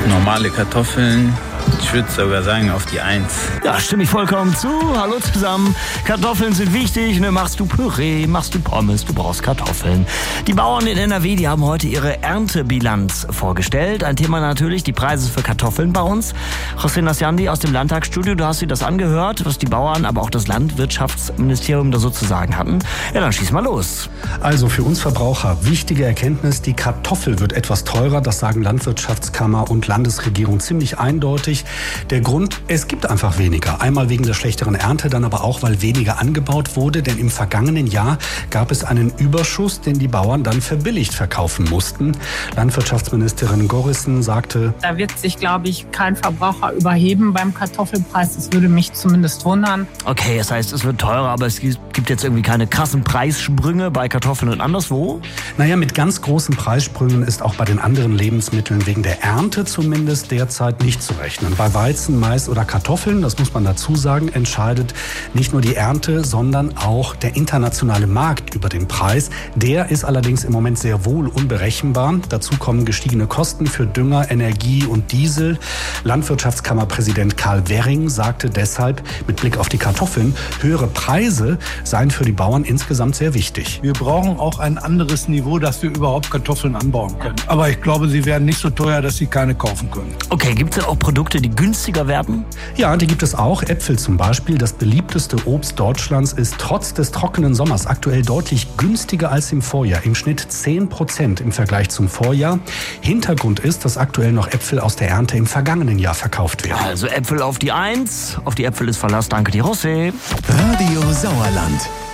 Normale Kartoffeln, ich würde sogar sagen auf die 1. Ja, stimme ich vollkommen zu. Hallo zusammen. Kartoffeln sind wichtig. Ne? Machst du Püree, machst du Pommes, du brauchst Kartoffeln. Die Bauern in NRW, die haben heute ihre Erntebilanz vorgestellt. Ein Thema natürlich, die Preise für Kartoffeln bei uns. José Nasciandi aus dem Landtagsstudio, du hast dir das angehört, was die Bauern, aber auch das Landwirtschaftsministerium da sozusagen hatten. Ja, dann schieß mal los. Also für uns Verbraucher, wichtige Erkenntnis, die Kartoffel wird etwas teurer. Das sagen Landwirtschaftskammer und Landesregierung ziemlich eindeutig. Der Grund, es gibt einfach weniger. Einmal wegen der schlechteren Ernte, dann aber auch, weil weniger angebaut wurde. Denn im vergangenen Jahr gab es einen Überschuss, den die Bauern dann verbilligt verkaufen mussten. Landwirtschaftsministerin Gorrissen sagte: Da wird sich, glaube ich, kein Verbraucher überheben beim Kartoffelpreis. Das würde mich zumindest wundern. Okay, das heißt, es wird teurer, aber es gibt jetzt irgendwie keine krassen Preissprünge bei Kartoffeln und anderswo? Naja, mit ganz großen Preissprüngen ist auch bei den anderen Lebensmitteln wegen der Ernte zumindest derzeit nicht zu rechnen. Bei Weizen, Mais oder Kartoffeln, das muss man dazu sagen, entscheidet nicht nur die Ernte, sondern auch der internationale Markt über den Preis. Der ist allerdings im Moment sehr wohl unberechenbar. Dazu kommen gestiegene Kosten für Dünger, Energie und Diesel. Landwirtschaftskammerpräsident Karl Werring sagte deshalb mit Blick auf die Kartoffeln, höhere Preise seien für die Bauern insgesamt sehr wichtig. Wir brauchen auch ein anderes Niveau, dass wir überhaupt Kartoffeln anbauen können. Aber ich glaube, sie werden nicht so teuer, dass sie keine kaufen können. Okay, gibt es denn auch Produkte, die günstiger werden? Ja, die gibt es auch. Äpfel zum Beispiel. Das beliebteste Obst Deutschlands ist trotz des trockenen Sommers aktuell deutlich günstiger als im Vorjahr. Im Schnitt 10% im Vergleich zum Vorjahr. Hintergrund ist, dass aktuell noch Äpfel aus der Ernte im vergangenen Jahr verkauft werden. Also Äpfel auf die 1. Auf die Äpfel ist Verlass. Danke dir, José. Radio Sauerland.